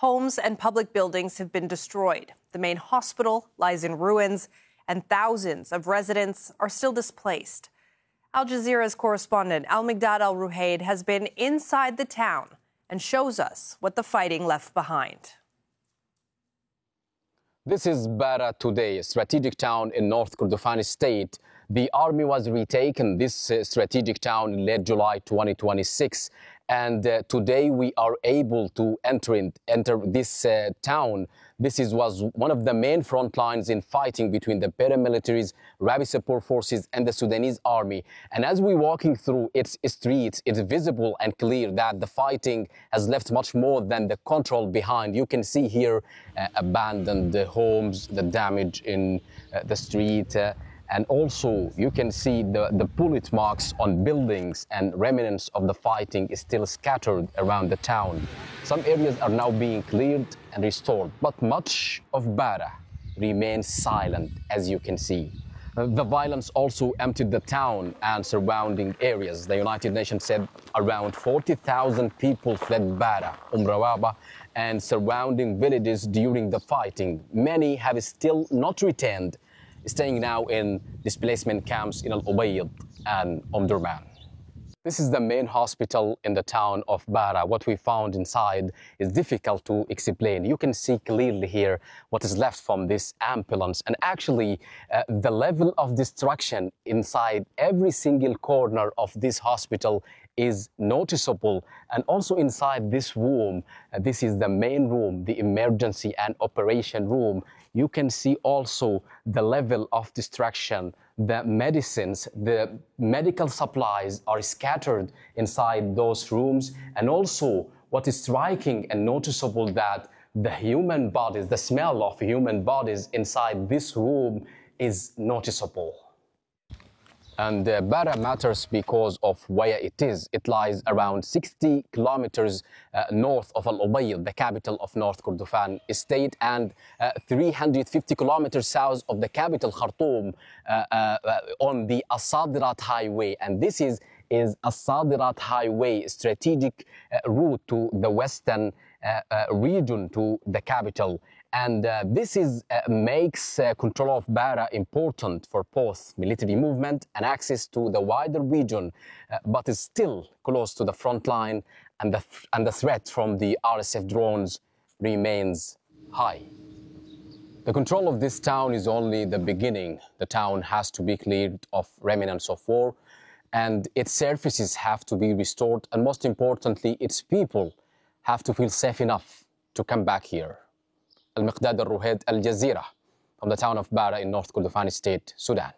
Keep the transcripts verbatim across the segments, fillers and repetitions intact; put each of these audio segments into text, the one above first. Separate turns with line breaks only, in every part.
Homes and public buildings have been destroyed. The main hospital lies in ruins, and thousands of residents are still displaced. Al Jazeera's correspondent Al-Miqdad Al-Ruhayd has been inside the town and shows us what the fighting left behind.
This is Bara today, a strategic town in North Kordofan state. The army was retaken this uh, strategic town in late July twenty twenty-six. And uh, today we are able to enter, in, enter this uh, town. This is, was one of the main front lines in fighting between the paramilitaries, Rapid Support Forces and the Sudanese army. And as we're walking through its streets, it's visible and clear that the fighting has left much more than the control behind. You can see here uh, abandoned homes, the damage in uh, the street. Uh, And also, you can see the, the bullet marks on buildings, and remnants of the fighting is still scattered around the town. Some areas are now being cleared and restored, but much of Bara remains silent, as you can see. Uh, the violence also emptied the town and surrounding areas. The United Nations said around forty thousand people fled Bara, Umm Rawaba, and surrounding villages during the fighting. Many have still not returned, staying now in displacement camps in Al-Ubayd and Omdurman. This is the main hospital in the town of Bara. What we found inside is difficult to explain. You can see clearly here what is left from this ambulance. And actually, uh, the level of destruction inside every single corner of this hospital is noticeable. And also inside this room, uh, this is the main room, the emergency and operation room. You can see also the level of destruction. The medicines, the medical supplies are scattered inside those rooms. And also what is striking and noticeable, that the human bodies, the smell of human bodies inside this room is noticeable. And uh, Bara matters because of where it is. It lies around sixty kilometers uh, north of Al-Ubayd, the capital of North Kordofan state, and uh, three hundred fifty kilometers south of the capital, Khartoum, uh, uh, on the As-Sadirat Highway. And this is, is As-Sadirat Highway, strategic uh, route to the western uh, uh, region, to the capital. And uh, this is, uh, makes uh, control of Bara important for both military movement and access to the wider region, uh, but is still close to the front line, and the, th and the threat from the R S F drones remains high. The control of this town is only the beginning. The town has to be cleared of remnants of war, and its services have to be restored, and most importantly, its people have to feel safe enough to come back here. Al-Miqdad Al-Ruhayd, Al Jazeera, from the town of Bara in North Kordofan state, Sudan.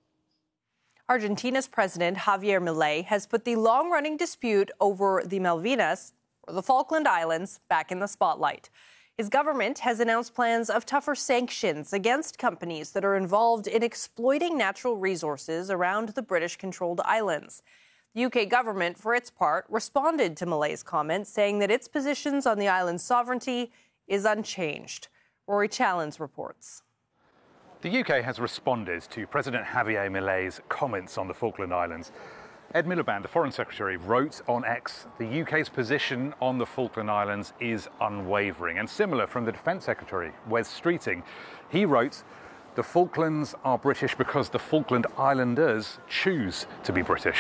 Argentina's President Javier Milei has put the long-running dispute over the Malvinas, or the Falkland Islands, back in the spotlight. His government has announced plans of tougher sanctions against companies that are involved in exploiting natural resources around the British-controlled islands. The U K government, for its part, responded to Milei's comments, saying that its positions on the island's sovereignty is unchanged. Rory Challens reports.
The U K has responded to President Javier Milei's comments on the Falkland Islands. Ed Miliband, the Foreign Secretary, wrote on X, the U K's position on the Falkland Islands is unwavering. And similar from the Defence Secretary, Wes Streeting. He wrote, the Falklands are British because the Falkland Islanders choose to be British.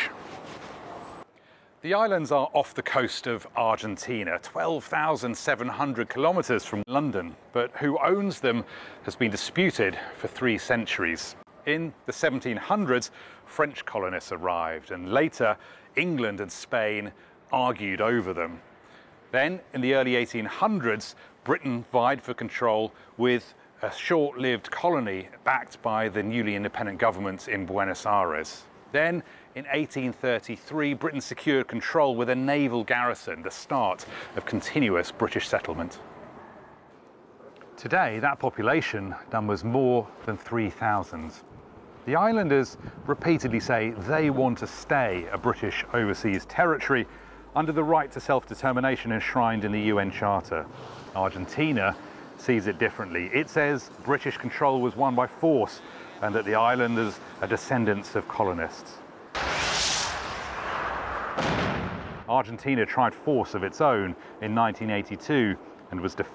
The islands are off the coast of Argentina, twelve thousand seven hundred kilometres from London, but who owns them has been disputed for three centuries. In the seventeen hundreds, French colonists arrived, and later England and Spain argued over them. Then, in the early eighteen hundreds, Britain vied for control with a short-lived colony backed by the newly independent government in Buenos Aires. Then, in eighteen thirty-three, Britain secured control with a naval garrison, the start of continuous British settlement. Today, that population numbers more than three thousand. The islanders repeatedly say they want to stay a British overseas territory under the right to self-determination enshrined in the U N Charter. Argentina sees it differently. It says British control was won by force and that the islanders are descendants of colonists. Argentina tried force of its own in nineteen eighty-two and was defeated.